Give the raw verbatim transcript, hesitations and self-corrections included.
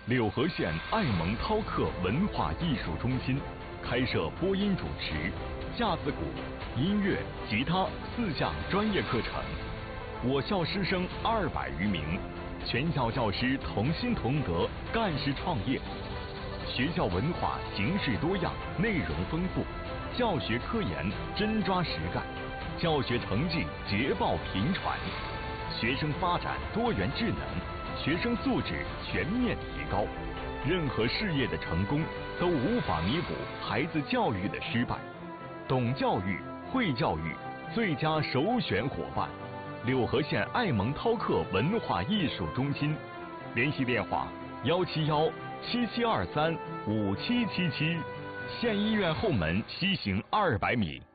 柳河县爱蒙饕客文化艺术中心开设播音主持、架子鼓、音乐、吉他四项专业课程。我校师生二百余名，全校教师同心同德，干事创业。学校文化形式多样，内容丰富，教学科研真抓实干，教学成绩捷报频传，学生发展多元智能，学生素质全面提高。任何事业的成功都无法弥补孩子教育的失败。懂教育、会教育，最佳首选伙伴。柳河县爱蒙饕客文化艺术中心，联系电话：幺七幺七七二三五七七七，县医院后门西行二百米。